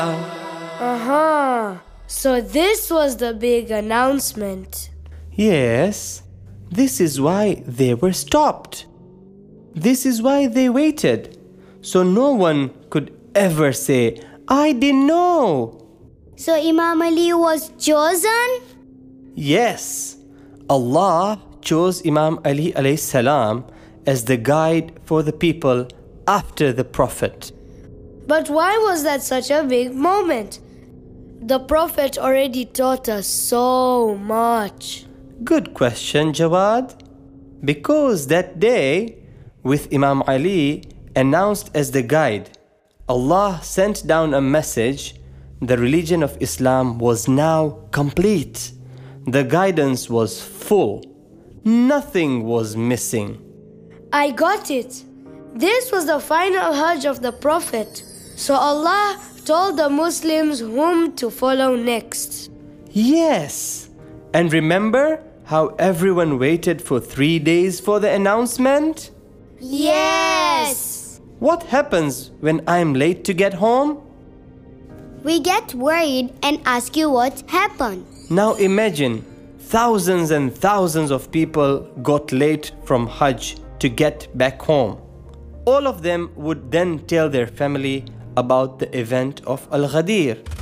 So this was the big announcement. Yes, this is why they were stopped. This is why they waited. So no one could ever say, I didn't know. So Imam Ali was chosen? Yes, Allah chose Imam Ali alayhi salam as the guide for the people after the Prophet. But why was that such a big moment? The Prophet already taught us so much. Good question, Jawad. Because that day, with Imam Ali announced as the guide, Allah sent down a message. The religion of Islam was now complete. The guidance was full. Nothing was missing. I got it. This was the final Hajj of the Prophet. So Allah told the Muslims whom to follow next. Yes. And remember how everyone waited for 3 days for the announcement? Yes! What happens when I'm late to get home? We get worried and ask you what happened. Now imagine, thousands and thousands of people got late from Hajj to get back home. All of them would then tell their family about the event of Al-Ghadir.